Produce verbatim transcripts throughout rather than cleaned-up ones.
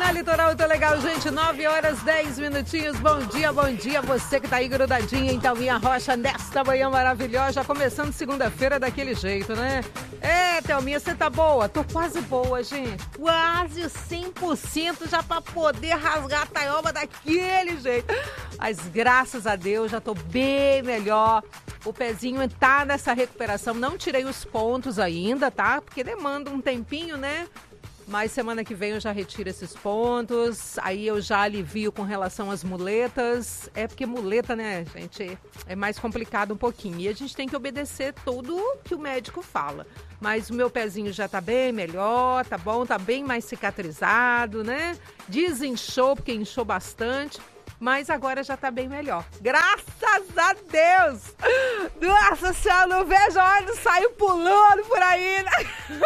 Olá, Litoral, tô legal, gente. nove horas, dez minutinhos. Bom dia, bom dia. Você que tá aí grudadinha em Thelminha Rocha nesta manhã maravilhosa. Já começando segunda-feira daquele jeito, né? É, Thelminha, você tá boa? Tô quase boa, gente. Quase cem por cento já pra poder rasgar a taioba daquele jeito. Mas graças a Deus já tô bem melhor. O pezinho tá nessa recuperação. Não tirei os pontos ainda, tá? Porque demanda um tempinho, né? Mas semana que vem eu já retiro esses pontos, aí eu já alivio com relação às muletas. É porque muleta, né, gente, é mais complicado um pouquinho. E a gente tem que obedecer tudo que o médico fala. Mas o meu pezinho já tá bem melhor, tá bom? Tá bem mais cicatrizado, né? Desinchou, porque inchou bastante. Mas agora já tá bem melhor. Graças a Deus! Nossa Senhora, não vejo a hora de sair pulando por aí, né?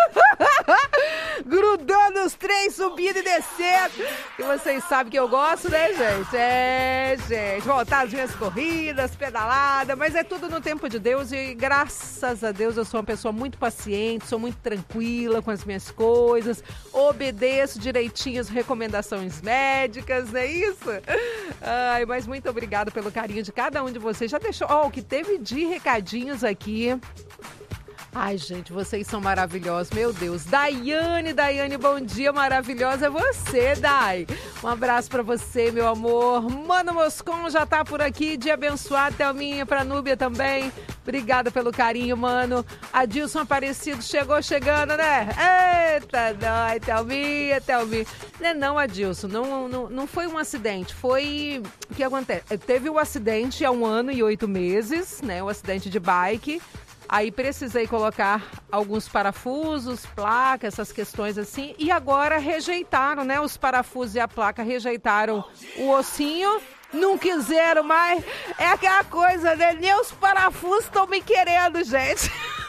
Grudando os trens, subindo e descendo. E vocês sabem que eu gosto, né, gente? É, gente. Voltar as minhas corridas, pedalada, mas é tudo no tempo de Deus e graças a Deus eu sou uma pessoa muito paciente, sou muito tranquila com as minhas coisas, obedeço direitinho as recomendações médicas, não é isso? Ai, mas muito obrigada pelo carinho de cada um de vocês. Já deixou... Ó, oh, o que teve de recadinhos aqui. Ai, gente, vocês são maravilhosos. Meu Deus. Daiane, Daiane, bom dia. Maravilhosa é você, Dai. Um abraço pra você, meu amor. Mano Moscon já tá por aqui. Dia abençoado, Thelminha, pra Núbia também. Obrigada pelo carinho, mano. Adilson Aparecido chegou chegando, né? Eita, dói, Thelminha, Thelminha. Não é não, Adilson. Não, não, não foi um acidente. Foi... O que acontece? Teve o um acidente há um ano e oito meses, né? O um acidente de bike. Aí precisei colocar alguns parafusos, placa, essas questões assim. E agora rejeitaram, né? Os parafusos e a placa rejeitaram o ossinho. Não quiseram mais. É aquela coisa, né? Nem os parafusos estão me querendo, gente.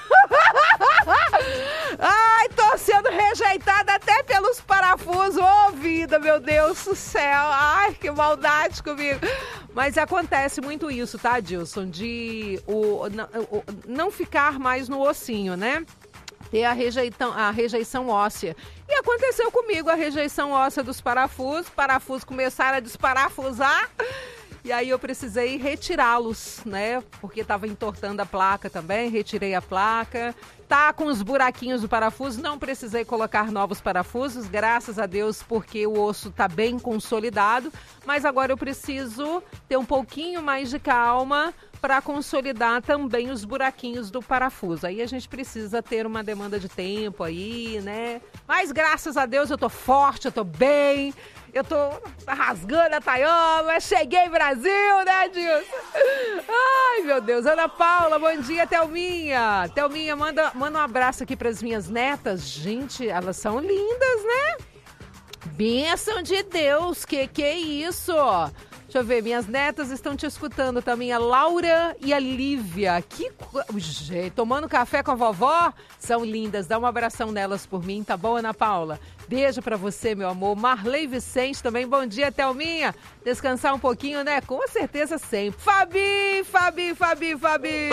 Ai, tô sendo rejeitada até pelos parafusos. Ô, vida, meu Deus do céu. Ai, que maldade comigo. Mas acontece muito isso, tá, Dilson? De o, o, não ficar mais no ossinho, né? Ter a, rejeitão, a rejeição óssea. E aconteceu comigo a rejeição óssea dos parafusos. Parafusos começaram a desparafusar. E aí eu precisei retirá-los, né? Porque estava entortando a placa também. Retirei a placa. Tá com os buraquinhos do parafuso. Não precisei colocar novos parafusos, graças a Deus, porque o osso tá bem consolidado. Mas agora eu preciso ter um pouquinho mais de calma para consolidar também os buraquinhos do parafuso. Aí a gente precisa ter uma demanda de tempo aí, né? Mas graças a Deus eu tô forte, eu tô bem. Eu tô rasgando a taioba, cheguei Brasil, né, Dilson? Ai, meu Deus. Ana Paula, bom dia, Thelminha. Thelminha, manda, manda um abraço aqui pras minhas netas. Gente, elas são lindas, né? Bênção de Deus, que que é isso? Deixa eu ver, minhas netas estão te escutando também, a Laura e a Lívia. Que jeito, tomando café com a vovó? São lindas, dá um abração nelas por mim, tá bom, Ana Paula? Beijo pra você, meu amor. Marley Vicente também, bom dia, Thelminha. Descansar um pouquinho, né? Com certeza sempre. Fabi, Fabi, Fabi, Fabi.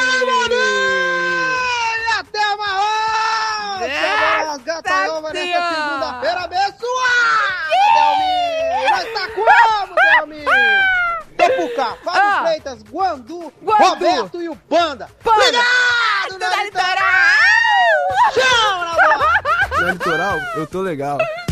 Até amanhã! É, Gataioba nessa segunda-feira abençoada, Thelminha! Nós tá como, Thelminha? Topucá, Fábio ah. Freitas, Guandu, Guandu, Roberto e o Panda. Panda. Obrigado, da da Litoral! Tchau, na bola! Na Litoral, eu tô legal.